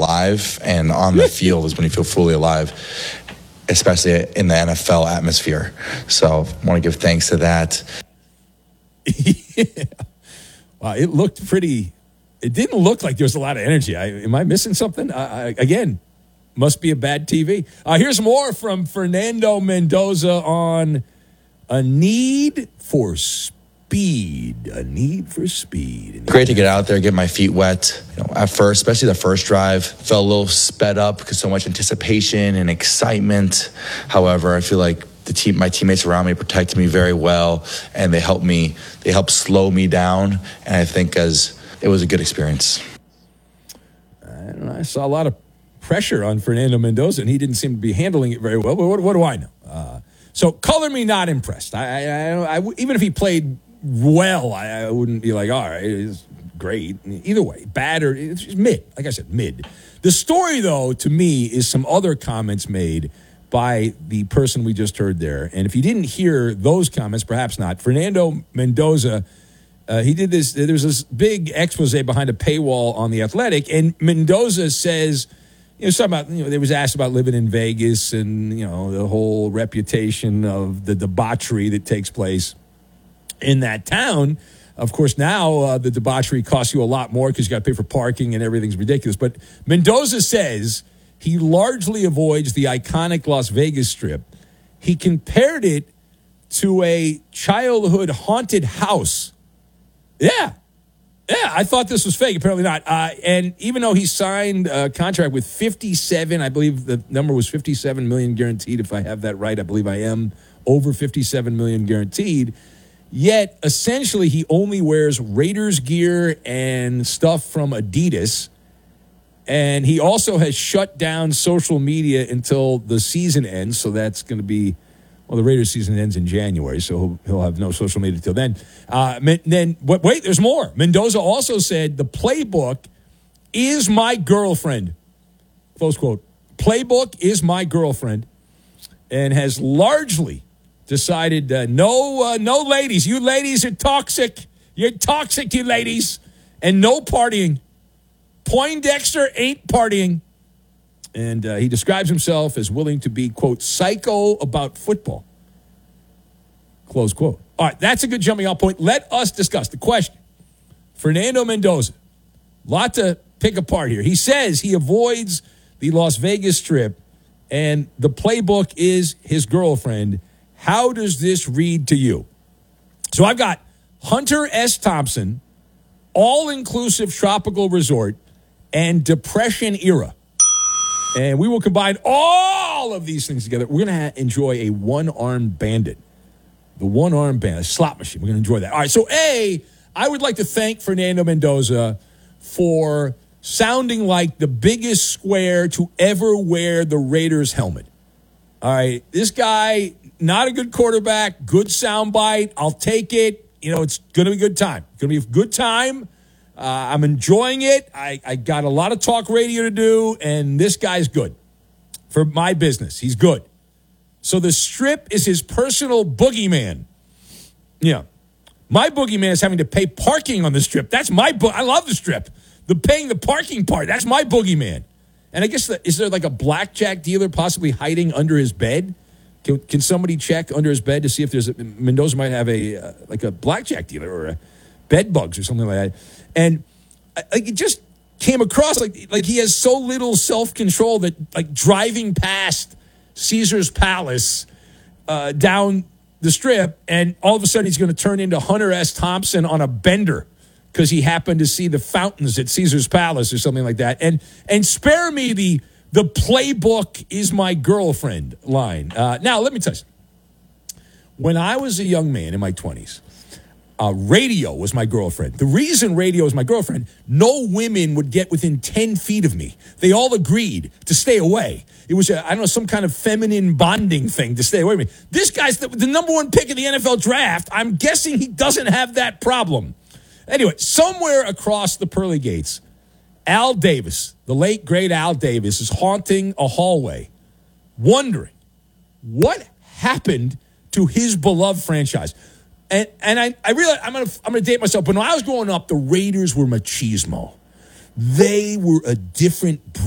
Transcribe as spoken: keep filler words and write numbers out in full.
alive, and on the field is when you feel fully alive, especially in the N F L atmosphere. So I want to give thanks to that. Yeah. Wow, it looked pretty. It didn't look like there was a lot of energy. I, am I missing something? I, I, again, must be a bad T V. Uh, here's more from Fernando Mendoza on a need for speed. A need for speed. Great to get out there, get my feet wet. You know, at first, especially the first drive, felt a little sped up because so much anticipation and excitement. However, I feel like the team, my teammates around me protected me very well, and they helped me. They helped slow me down, and I think as it was a good experience. I don't know. I saw a lot of pressure on Fernando Mendoza, and he didn't seem to be handling it very well. But what, what do I know? Uh, so, color me not impressed. I, I, I, I, even if he played well, I, I wouldn't be like, all right, it's great. Either way, bad or it's just mid. Like I said, mid. The story, though, to me, is some other comments made by the person we just heard there. And if you didn't hear those comments, perhaps not. Fernando Mendoza, uh, he did this. There's this big expose behind a paywall on The Athletic, and Mendoza says, you know, something about, you know, they was asked about living in Vegas and, you know, the whole reputation of the debauchery that takes place in that town. Of course, now uh, the debauchery costs you a lot more because you got to pay for parking and everything's ridiculous. But Mendoza says he largely avoids the iconic Las Vegas Strip. He compared it to a childhood haunted house. Yeah. Yeah, I thought this was fake. Apparently not. Uh, and even though he signed a contract with fifty-seven, I believe the number was fifty-seven million guaranteed. If I have that right, I believe I am over fifty-seven million guaranteed. Yet, essentially, he only wears Raiders gear and stuff from Adidas. And he also has shut down social media until the season ends. So that's going to be, well, the Raiders season ends in January, so he'll, he'll have no social media until then. Uh, then, wait, there's more. Mendoza also said, the playbook is my girlfriend. Close quote. Playbook is my girlfriend, and has largely decided, uh, no, uh, no ladies. You ladies are toxic. You're toxic, you ladies. And no partying. Poindexter ain't partying. And uh, he describes himself as willing to be, quote, psycho about football. Close quote. All right, that's a good jumping off point. Let us discuss the question. Fernando Mendoza, lot to pick apart here. He says he avoids the Las Vegas Strip, and the playbook is his girlfriend. How does this read to you? So I've got Hunter S. Thompson, all-inclusive tropical resort, and depression era. And we will combine all of these things together. We're going to enjoy a one-armed bandit. The one-armed bandit, a slot machine. We're going to enjoy that. All right, so A, I would like to thank Fernando Mendoza for sounding like the biggest square to ever wear the Raiders helmet. All right, this guy, not a good quarterback, good soundbite. I'll take it. You know, it's going to be a good time. It's going to be a good time. Uh, I'm enjoying it. I, I got a lot of talk radio to do, and this guy's good for my business. He's good. So the Strip is his personal boogeyman. Yeah. My boogeyman is having to pay parking on the Strip. That's my bo- I love the Strip. The paying the parking part, that's my boogeyman. And I guess, the, is there like a blackjack dealer possibly hiding under his bed? Can, can somebody check under his bed to see if there's a, Mendoza might have a, uh, like a blackjack dealer or a bed bugs or something like that. And like, it just came across like like he has so little self-control that, like, driving past Caesar's Palace uh, down the Strip, and all of a sudden he's going to turn into Hunter S. Thompson on a bender because he happened to see the fountains at Caesar's Palace or something like that. And and spare me the the playbook is my girlfriend line. Uh, now, let me tell you something. When I was a young man in my twenties, Uh, radio was my girlfriend. The reason radio was my girlfriend, no women would get within ten feet of me. They all agreed to stay away. It was, a, I don't know, some kind of feminine bonding thing to stay away from me. This guy's the, the number one pick in the N F L draft. I'm guessing he doesn't have that problem. Anyway, somewhere across the pearly gates, Al Davis, the late, great Al Davis, is haunting a hallway, wondering what happened to his beloved franchise. And and I, I realize I'm gonna I'm gonna date myself, but when I was growing up, the Raiders were machismo. They were a different breed.